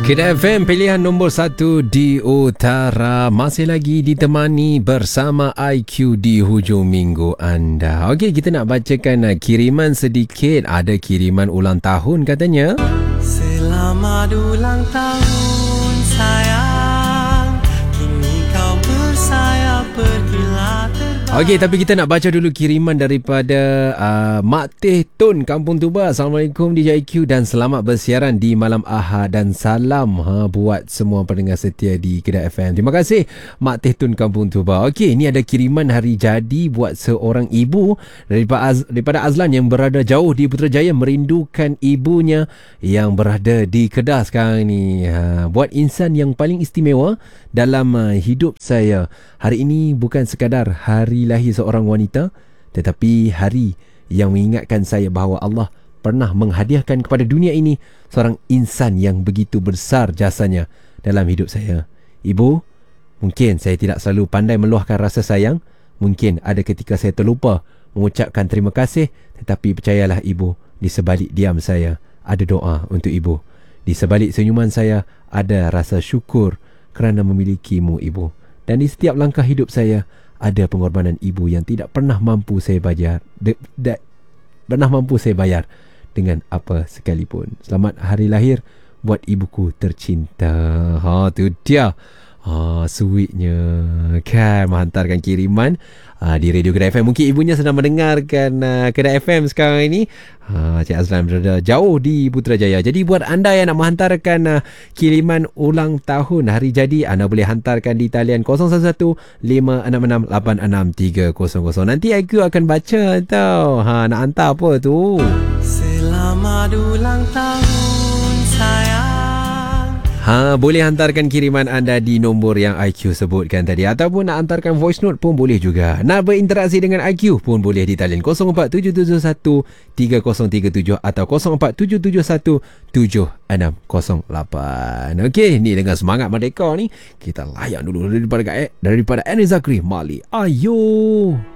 Kedah FM pilihan nombor 1 di utara. Masih lagi ditemani bersama IQ di hujung minggu anda. Okey, kita nak bacakan kiriman sedikit. Ada kiriman ulang tahun katanya. Selamat ulang tahun sayang, kini kau bersayap pergilah terbang. Okey, tapi kita nak baca dulu kiriman daripada Mak Teh Tun Kampung Tuba. Assalamualaikum DJ IQ dan selamat bersiaran di malam Ahad dan salam buat semua pendengar setia di Kedah FM. Terima kasih Mak Teh Tun Kampung Tuba. Okey, ini ada kiriman hari jadi buat seorang ibu daripada Azlan yang berada jauh di Putrajaya, merindukan ibunya yang berada di Kedah sekarang ni. Buat insan yang paling istimewa dalam hidup saya. Hari ini bukan sekadar hari lahir seorang wanita, tetapi hari yang mengingatkan saya bahawa Allah pernah menghadiahkan kepada dunia ini seorang insan yang begitu besar jasanya dalam hidup saya. Ibu, mungkin saya tidak selalu pandai meluahkan rasa sayang. Mungkin ada ketika saya terlupa mengucapkan terima kasih. Tetapi percayalah ibu, di sebalik diam saya ada doa untuk ibu. Di sebalik senyuman saya ada rasa syukur kerana memilikimu ibu. Dan di setiap langkah hidup saya ada pengorbanan ibu yang tidak pernah mampu saya bayar, dengan apa sekalipun. Selamat hari lahir buat ibuku tercinta. Tu dia. Sweetnya kan menghantarkan kiriman di Radio Kedah FM. Mungkin ibunya sedang mendengarkan Kedah FM sekarang ini. Cik Azlan berada jauh di Putrajaya. Jadi buat anda yang nak menghantarkan kiriman ulang tahun hari jadi, anda boleh hantarkan di talian 011566863000. Nanti aku akan baca tau. Nak hantar apa tu? Selamat ulang tahun sayang. Boleh hantarkan kiriman anda di nombor yang IQ sebutkan tadi, ataupun nak hantarkan voice note pun boleh juga. Nak berinteraksi dengan IQ pun boleh di talian 0477130037 atau 0477176608. Okey, ni dengan semangat merdeka ni, kita layan dulu daripada Annie Zakri Mali. Ayo.